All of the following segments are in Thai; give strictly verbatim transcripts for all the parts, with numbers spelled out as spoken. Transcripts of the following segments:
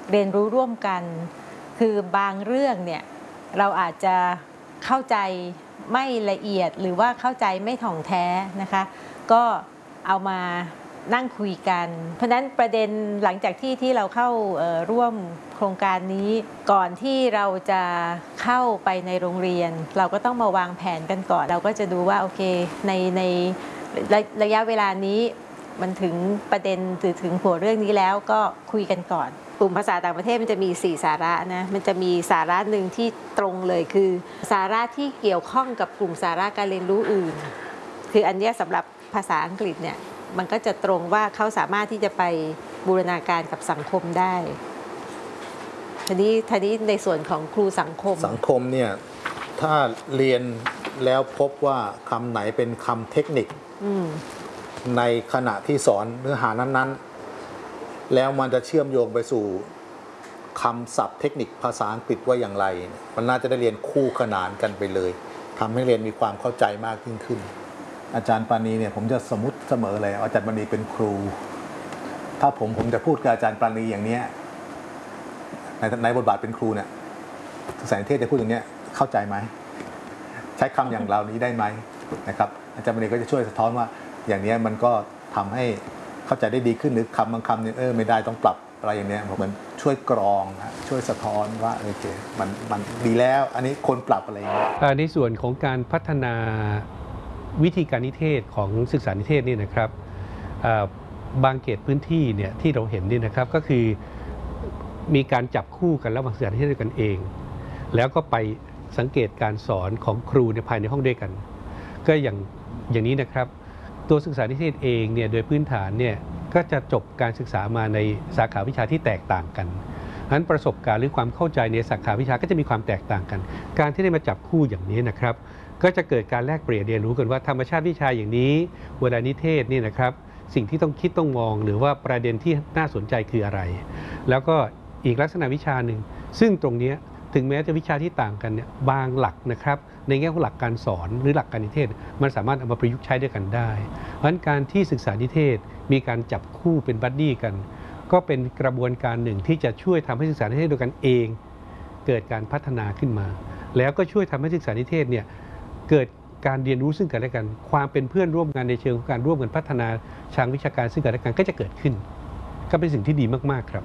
เรียนรู้ร่วมกันคือบางเรื่องเนี่ยเราอาจจะเข้าใจไม่ละเอียดหรือว่าเข้าใจไม่ถ่องแท้นะคะก็เอามานั่งคุยกันเพราะฉะนั้นประเด็นหลังจากที่ที่เราเข้าร่วมโครงการนี้ก่อนที่เราจะเข้าไปในโรงเรียนเราก็ต้องมาวางแผนกันก่อนเราก็จะดูว่าโอเคในในระยะเวลานี้มันถึงประเด็นหรือถึงหัวเรื่องนี้แล้วก็คุยกันก่อนกลุ่มภาษาต่างประเทศมันจะมีสี่สาระนะมันจะมีสาระหนึ่งที่ตรงเลยคือสาระที่เกี่ยวข้องกับกลุ่มสาระการเรียนรู้อื่นคืออันนี้สำหรับภาษาอังกฤษเนี่ยมันก็จะตรงว่าเขาสามารถที่จะไปบูรณาการกับสังคมได้ทีนี้ทีนี้ในส่วนของครูสังคมสังคมเนี่ยถ้าเรียนแล้วพบว่าคำไหนเป็นคำเทคนิคในขณะที่สอนเนื้อหานั้นๆแล้วมันจะเชื่อมโยงไปสู่คำศัพท์เทคนิคภาษาอังกฤษว่าอย่างไรมันน่าจะได้เรียนคู่ขนานกันไปเลยทำให้เรียนมีความเข้าใจมากยิ่งขึ้นอาจารย์ปานีเนี่ยผมจะสมมุติเสมอเลยอาจารย์ปานีเป็นครูถ้าผมผมจะพูดกับอาจารย์ปานีอย่างนี้ในในบทบาทเป็นครูเนี่ยแสงเทศจะพูดอย่างนี้เข้าใจไหมใช้คำอย่างเรานี้ได้ไหมนะครับอาจารย์ปานีก็จะช่วยสะท้อนว่าอย่างนี้มันก็ทำให้เข้าใจได้ดีขึ้นหรือคำบางคำเนี่ยเออไม่ได้ต้องปรับอะไรอย่างเนี้ยผมมันช่วยกรองช่วยสะท้อนว่าโอเคมันมันดีแล้วอันนี้คนปรับอะไรอย่างเงี้ยในส่วนของการพัฒนาวิธีการนิเทศของศึกษานิเทศนี่นะครับบางเขตพื้นที่เนี่ยที่เราเห็นนี่นะครับก็คือมีการจับคู่กันระหว่างศึกษานิเทศด้วยกันเองแล้วก็ไปสังเกตการสอนของครูในภายในห้องด้วยกันก็อย่างอย่างนี้นะครับตัวศึกษานิเทศเองเนี่ยโดยพื้นฐานเนี่ยก็จะจบการศึกษามาในสาขาวิชาที่แตกต่างกันฉะนั้นประสบการณ์หรือความเข้าใจในสาขาวิชาก็จะมีความแตกต่างกันการที่ได้มาจับคู่อย่างนี้นะครับก็จะเกิดการแลกเปลี่ยนเรียนรู้กันว่าธรรมชาติวิชาอย่างนี้เวลานิเทศนี่นะครับสิ่งที่ต้องคิดต้องมองหรือว่าประเด็นที่น่าสนใจคืออะไรแล้วก็อีกลักษณะวิชาหนึ่งซึ่งตรงนี้ถึงแม้จะวิชาที่ต่างกันเนี่ยบางหลักนะครับในแง่ของหลักการสอนหรือหลักการนิเทศมันสามารถเอามาประยุกต์ใช้ด้วยกันได้เพราะฉะนั้นการที่ศึกษานิเทศมีการจับคู่เป็นบัดดี้กันก็เป็นกระบวนการหนึ่งที่จะช่วยทำให้ศึกษานิเทศด้วยกันเองเกิดการพัฒนาขึ้นมาแล้วก็ช่วยทำให้ศึกษานิเทศเนี่ยเกิดการเรียนรู้ซึ่งกันและกันความเป็นเพื่อนร่วมงานในเชิงของการร่วมกันพัฒนาทางวิชาการซึ่งกันและกันก็จะเกิดขึ้นก็เป็นสิ่งที่ดีมากๆครับ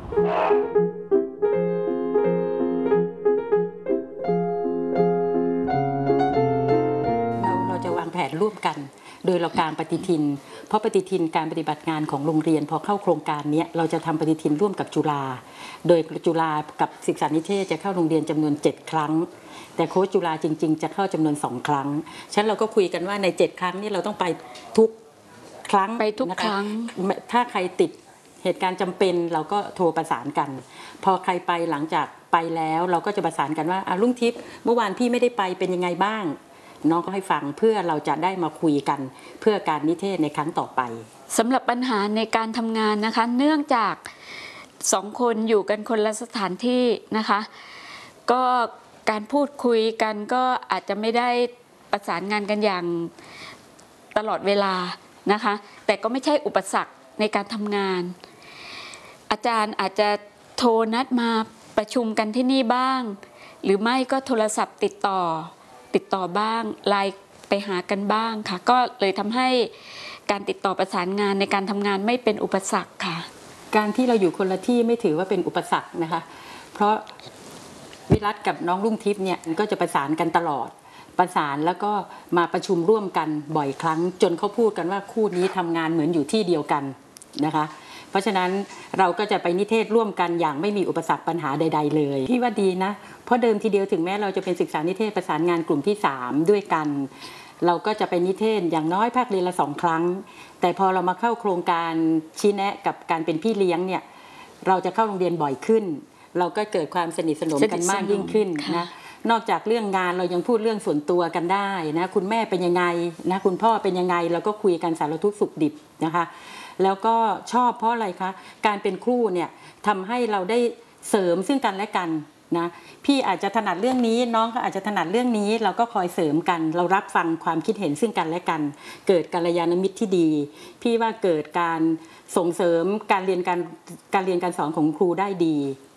เราจะวางแผนร่วมกันโดยเราการปฏิทินเพราะปฏิทินการปฏิบัติงานของโรงเรียนพอเข้าโครงการนี้เราจะทำปฏิทินร่วมกับจุฬาโดยจุฬากับศึกษานิเทศจะเข้าโรงเรียนจำนวนเจ็ดครั้งแต่โค้ชจุฬาจริงๆจะเข้าจำนวนสองครั้งฉะนั้นเราก็คุยกันว่าในเจ็ดครั้งนี้เราต้องไปทุกครั้งไปทุกครั้งถ้าใครติดเหตุการณ์จำเป็นเราก็โทรประสานกันพอใครไปหลังจากไปแล้วเราก็จะประสานกันว่าอ่ะลุงทิพย์เมื่อวานพี่ไม่ได้ไปเป็นยังไงบ้างน้องก็ให้ฟังเพื่อเราจะได้มาคุยกันเพื่อการนิเทศในครั้งต่อไปสำหรับปัญหาในการทำงานนะคะเนื่องจากสองคนอยู่กันคนละสถานที่นะคะก็การพูดคุยกันก็อาจจะไม่ได้ประสานงานกันอย่างตลอดเวลานะคะแต่ก็ไม่ใช่อุปสรรคในการทำงานอาจารย์อาจจะโทรนัดมาประชุมกันที่นี่บ้างหรือไม่ก็โทรศัพท์ติดต่อติดต่อบ้างไลน์ไปหากันบ้างค่ะก็เลยทำให้การติดต่อประสานงานในการทำงานไม่เป็นอุปสรรคค่ะการที่เราอยู่คนละที่ไม่ถือว่าเป็นอุปสรรคนะคะเพราะวิรัตกับน้องรุ่งทิพย์เนี่ยก็จะประสานกันตลอดประสานแล้วก็มาประชุมร่วมกันบ่อยครั้งจนเขาพูดกันว่าคู่นี้ทำงานเหมือนอยู่ที่เดียวกันนะคะเพราะฉะนั้นเราก็จะไปนิเทศร่วมกันอย่างไม่มีอุปสรรคปัญหาใดๆเลยพี่ว่าดีนะเพราะเดิมทีเดียวถึงแม้เราจะเป็นศึกษานิเทศประสานงานกลุ่มที่สามด้วยกันเราก็จะไปนิเทศอย่างน้อยภาคเรียนละสองครั้งแต่พอเรามาเข้าโครงการชี้แนะกับการเป็นพี่เลี้ยงเนี่ยเราจะเข้าโรงเรียนบ่อยขึ้นเราก็เกิดความสนิทสนมกันมากยิ่งขึ้นนะนอกจากเรื่องงานเรายังพูดเรื่องส่วนตัวกันได้นะคุณแม่เป็นยังไงนะคุณพ่อเป็นยังไงเราก็คุยกันสารทุกข์สุขดิบนะคะแล้วก็ชอบเพราะอะไรคะการเป็นครูเนี่ยทำให้เราได้เสริมซึ่งกันและกันนะพี่อาจจะถนัดเรื่องนี้น้องก็อาจจะถนัดเรื่องนี้เราก็คอยเสริมกันเรารับฟังความคิดเห็นซึ่งกันและกันเกิดกัลยาณมิตรที่ดีพี่ว่าเกิดการส่งเสริมการเรียนการการเรียนการสอนของครูได้ดี